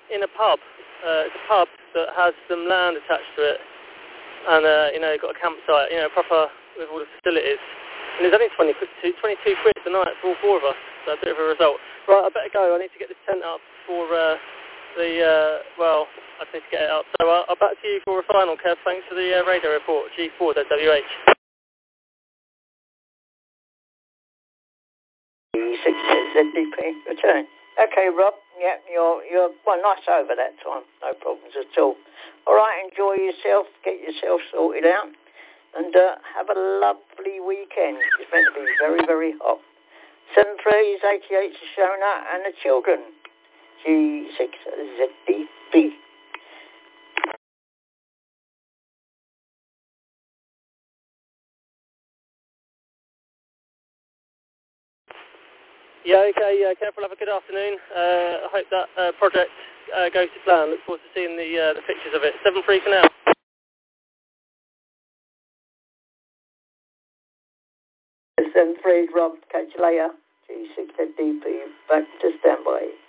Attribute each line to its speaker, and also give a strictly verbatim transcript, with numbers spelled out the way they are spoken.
Speaker 1: in a pub. Uh, it's a pub that has some land attached to it, and uh, you know, got a campsite, you know, proper with all the facilities. And there's only twenty, twenty-two quid a night for all four of us. So a bit of a result. Right, I better go. I need to get this tent up for uh, the uh, well. I need to get it up. So uh, I'll back to you for a final, Kev. Thanks for the uh, radio report. G four Z W H.
Speaker 2: six Z D P, return. Okay, Rob, yeah, you're, you're, well, nice over that time, no problems at all. All right, enjoy yourself, get yourself sorted out, and uh, have a lovely weekend. It's meant to be very, very hot. seven three is eighty-eight to Shona and the children. G six Z D P.
Speaker 1: Yeah, okay, yeah, careful, have a good afternoon. Uh, I hope that uh, project uh, goes to plan. Look forward to seeing the uh, the pictures of it. seven three for now.
Speaker 2: seven three, Rob, catch you later. G six Z D P, back to standby.